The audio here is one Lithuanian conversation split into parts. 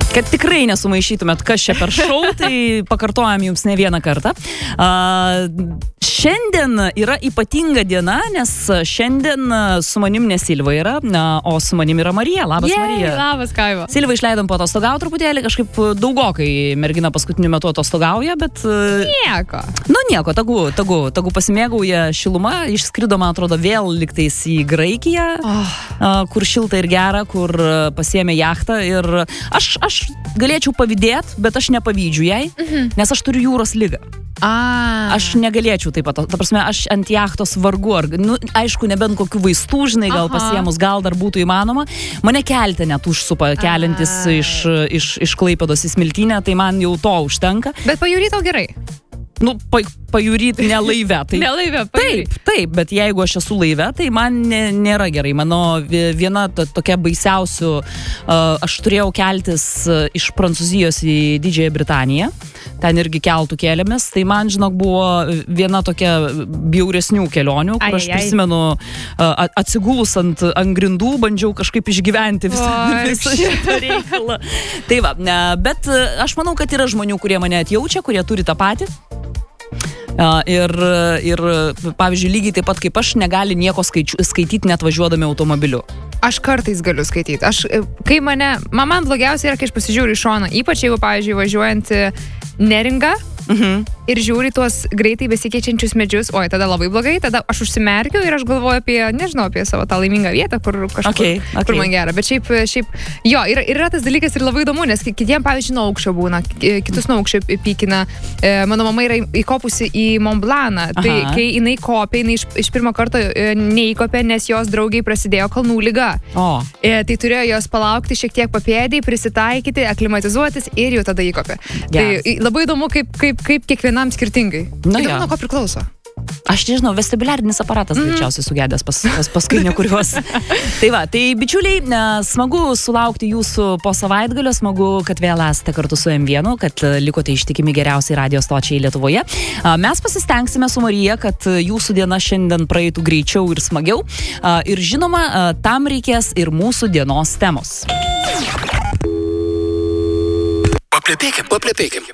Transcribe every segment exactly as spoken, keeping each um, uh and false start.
Kad tikrai nesumaišytumėt, kas čia per šou, tai pakartojam jums ne vieną kartą. Uh, šiandien yra ypatinga diena, nes šiandien su manim ne Silva yra, o su manim yra Marija. Labas, Jei, Marija. Labas, Kaiva. Silva išleidom po atostogauti truputėlį, kažkaip daugokai mergina paskutiniu metu atostogauja, bet... Nieko. Nu nieko, tagu, tagu, tagu pasimėgauja šiluma, išskrido, man atrodo, vėl liktais į Graikiją, oh. kur šilta ir gera, kur pasiėmė jachtą ir aš, aš galėčiau pavydėt, bet aš nepavydžiu jai, mhm. nes aš turiu jūros ligą. A. Aš negalėčiau taip pat, ta prasme, aš ant jachtos vargu, ar, nu, aišku, nebent kokių vaistų, žinai, gal Aha. pasiemus, gal dar būtų įmanoma. Mane kelte net užsupa keliantis iš, iš, iš Klaipėdos į Smiltynę, tai man jau to užtenka. Bet pajūry tau gerai? Nu, pa, pajūryt ne laive. Tai, ne laive, pajūry. Taip, taip, bet jeigu aš esu laive, tai man ne, nėra gerai. Mano viena to, tokia baisiausių, uh, aš turėjau keltis iš Prancūzijos į Didžiąją Britaniją, ten irgi keltų kėlėmės, tai man, žinok, buvo viena tokia bjauresnių kelionių, kur ai, aš prisimenu uh, atsigulus ant, ant grindų, bandžiau kažkaip išgyventi visą, visą šitą reikalą. Tai va, bet aš manau, kad yra žmonių, kurie mane atjaučia, kurie turi tą patį. Uh, ir, ir, pavyzdžiui, lygiai taip pat kaip aš negali nieko skaičiu, skaityti net važiuodami automobiliu. Aš kartais galiu skaityti. Aš, kai mane, man, man blogiausia yra, kai aš pasižiūriu į šoną, ypač jeigu, pavyzdžiui, važiuojant Neringą, mhm. ir žiūri tuos greitai besikeičiančius medžius, oi, tada labai blogai, tada aš užsimerkiu ir aš galvoju apie, nežinau, apie savo tą laimingą vietą, kur kažkur, okay, okay. kur man gera. Bet šiaip, šiaip jo, yra, yra tas dalykas ir labai įdomu, nes kitiem, pavyzdžiui, nuo aukščio būna, kitus nuo aukščio pykina. Mano mama yra įkopusi į Mont Blancą, tai Aha. kai jinai kopė, jinai iš, iš pirmo karto neįkopė, nes jos draugiai prasidėjo kalnų liga. O. Tai turėjo jos palaukti šiek tiek papėdį, prisitaikyti, aklimatizuotis ir jau tada įkopė. Yes. Tai labai įdomu, kaip, kaip, kaip kiekvienam skirtingai. Na, įdomu, nuo ko priklauso. Aš nežinau, vestibuliarinis aparatas mm. greičiausiai sugedęs pas, pas, paskui nekuriuos. Tai va, tai bičiuliai, smagu sulaukti jūsų po savaitgalio, smagu, kad vėl esate kartu su M vienu, kad likote ištikimi geriausiai radio stočiai Lietuvoje. Mes pasistengsime su Marija, kad jūsų diena šiandien praeitų greičiau ir smagiau. Ir žinoma, tam reikės ir mūsų dienos temos. Paplepėkim, paplepėkim.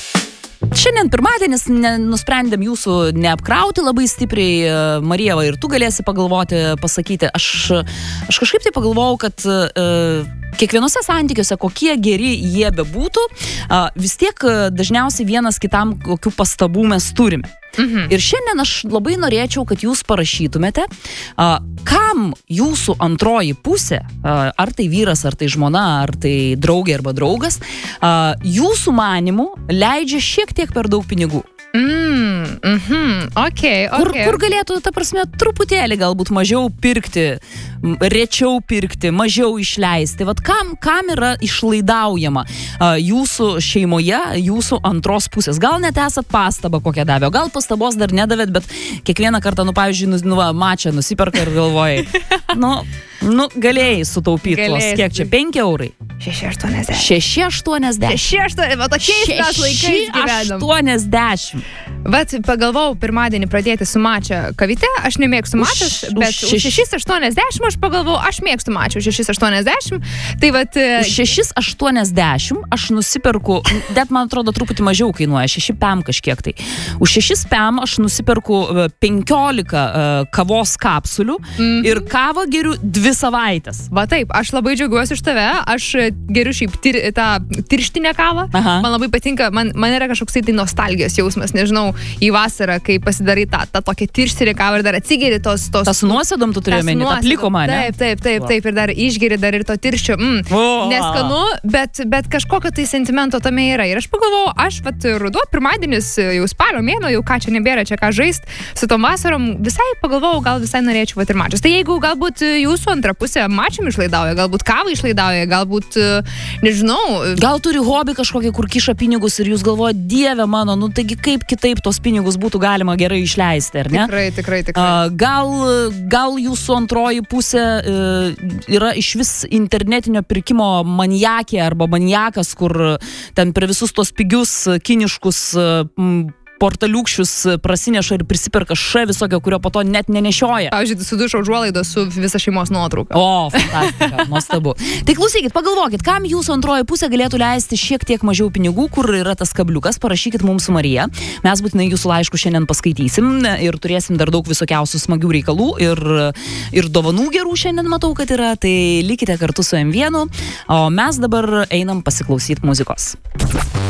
Šiandien pirmadienis, ne, nusprendėm jūsų neapkrauti labai stipriai. Marija, va, ir tu galėsi pagalvoti, pasakyti. Aš, aš kažkaip tai pagalvojau, kad uh, kiekvienose santykiuose, kokie geri jie bebūtų, uh, vis tiek uh, dažniausiai vienas kitam kokių pastabų mes turime. Mhm. Ir šiandien aš labai norėčiau, kad jūs parašytumėte, uh, kam jūsų antroji pusė, uh, ar tai vyras, ar tai žmona, ar tai draugė arba draugas, uh, jūsų manymu leidžia šiek tiek per daug pinigų. Mm, mhm, okay, okay. Kur, kur galėtų, ta prasme, truputėlį galbūt mažiau pirkti, rečiau pirkti, mažiau išleisti. Vat kam, kam yra išlaidaujama uh, jūsų šeimoje, jūsų antros pusės. Gal net esat pastabą kokią davė, gal pastabos dar nedavėt, bet kiekvieną kartą, nu, pavyzdžiui, nu, va, mačą nusiperka ir galvojai, nu, nu, galėjai sutaupyti tuos, kiek čia, penki eurai? šeši aštuoniasdešimt. šeši aštuoniasdešimt. šeši aštuoniasdešimt. Va tokiais mes laikais gyvenam. šeši aštuoniasdešimt. Bet pagalvojau pirmadienį pradėti su mačia kavite, aš nemėgstu mačius, bet už šeši aštuoniasdešimt aš pagalvojau, aš mėgstu mačių už šeši aštuoniasdešimt. Tai vat... Už šeši aštuoniasdešimt aš nusiperku, bet man atrodo truputį mažiau kainuoja, šeši pem kažkiek tai. Už šeši pem aš nusiperku penkiolika uh, kavos kapsulių mm-hmm. ir kavą geriu dvi savaitės. Va taip, aš labai džiaugiuosi iš tave, aš geriu šiaip tir, tą tirštinę kavą. Aha. Man labai patinka, man, man yra kažkoks tai nostalgijos jausmas, nežinau, į vasarą, kai pasidarai tą, tą tokią tirštinę kavą ir dar atsigeri tos... tos tas nuosėdom tu turėjai meni, tą plikomą, ne? Taip, taip, taip, taip, ir dar išgeri dar ir to tirščio. Mm, neskanu, bet, bet kažkokio tai sentimento tame yra. Ir aš pagalvojau, aš vat ruduo, pirmadienis, jau spalio mėnuo, jau ką čia nebėra, čia ką žaist, su tom vasarom visai pagalvojau, gal visai norėčiau vat ir mačius. Tai jeigu galbūt jūsų antra pusė mačiam išlaidauja, galbūt kavą išlaidauja, galbūt, nežinau... Gal turi hobį kažkokį, kur kiša pinigus ir jūs galvojate, dieve mano, nu taigi kaip kitaip tos pinigus būtų galima gerai išleisti, ar ne? Tikrai, tikrai, tikrai. Gal, gal jūsų antroji pusė yra iš vis internetinio pirkimo maniakė arba maniakas, kur ten per visus tos pigius kiniškus portaliukščius prasineša ir prisiperka š visokio, kurio po to net nenešioja. Pavyzdžiui, su dušo užuolaidos su visa šeimos nuotrauka. O, fantastika, nuostabu. Tai klausykit, pagalvokit, kam jūsų antroji pusė galėtų leisti šiek tiek mažiau pinigų, kur yra tas kabliukas, parašykit mums su Marija. Mes būtinai jūsų laiškų šiandien paskaitysim ir turėsim dar daug visokiausių smagių reikalų ir, ir dovanų gerų šiandien matau, kad yra, tai likite kartu su M vienu, o mes dabar einam pasiklausyti muzikos.